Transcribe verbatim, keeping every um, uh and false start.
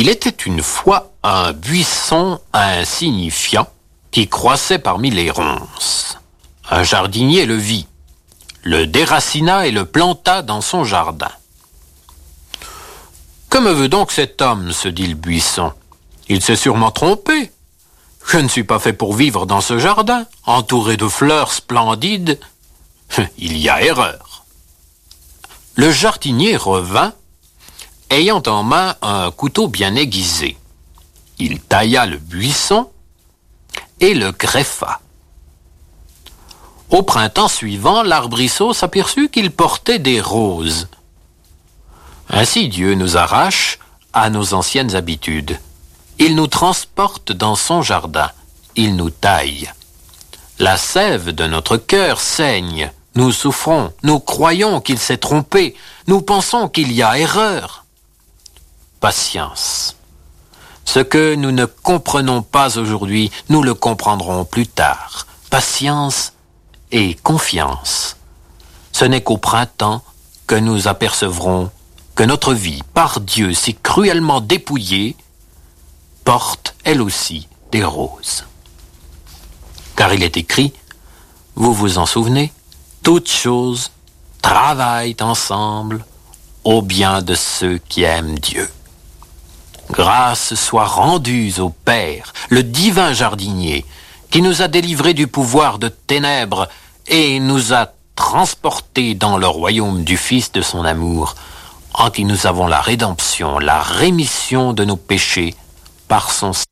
Il était une fois un buisson insignifiant qui croissait parmi les ronces. Un jardinier le vit, le déracina et le planta dans son jardin. « Que me veut donc cet homme ?» se dit le buisson. « Il s'est sûrement trompé. Je ne suis pas fait pour vivre dans ce jardin, entouré de fleurs splendides. Il y a erreur. » Le jardinier revint, ayant en main un couteau bien aiguisé. Il tailla le buisson et le greffa. Au printemps suivant, l'arbrisseau s'aperçut qu'il portait des roses. Ainsi Dieu nous arrache à nos anciennes habitudes. Il nous transporte dans son jardin. Il nous taille. La sève de notre cœur saigne. Nous souffrons. Nous croyons qu'il s'est trompé. Nous pensons qu'il y a erreur. Patience. Ce que nous ne comprenons pas aujourd'hui, nous le comprendrons plus tard. Patience et confiance. Ce n'est qu'au printemps que nous apercevrons que notre vie, par Dieu si cruellement dépouillée, porte, elle aussi, des roses. Car il est écrit, vous vous en souvenez, toutes choses travaillent ensemble au bien de ceux qui aiment Dieu. Grâce soit rendue au Père, le divin jardinier, qui nous a délivrés du pouvoir de ténèbres et nous a transportés dans le royaume du Fils de son amour, en qui nous avons la rédemption, la rémission de nos péchés par son sang.